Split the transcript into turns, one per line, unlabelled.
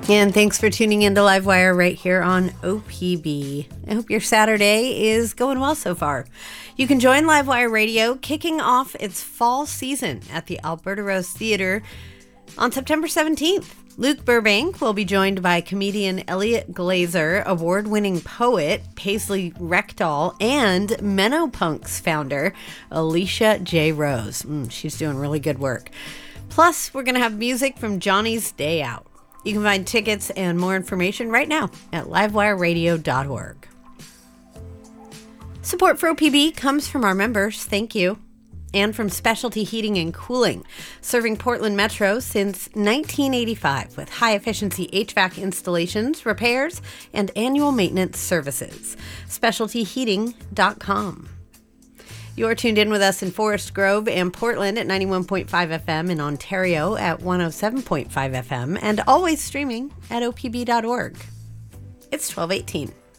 And thanks for tuning into Livewire right here on OPB. I hope your Saturday is going well so far. You can join Livewire Radio kicking off its fall season at the Alberta Rose Theatre on September 17th. Luke Burbank will be joined by comedian Elliot Glazer, award-winning poet Paisley Rectal, and Menopunks founder Alicia J. Rose. She's doing really good work. Plus, we're going to have music from Johnny's Day Out. You can find tickets and more information right now at livewireradio.org. Support for OPB comes from our members, thank you, and from Specialty Heating and Cooling, serving Portland Metro since 1985 with high-efficiency HVAC installations, repairs, and annual maintenance services. SpecialtyHeating.com. You're tuned in with us in Forest Grove and Portland at 91.5 FM, in Ontario at 107.5 FM, and always streaming at opb.org. It's 12:18.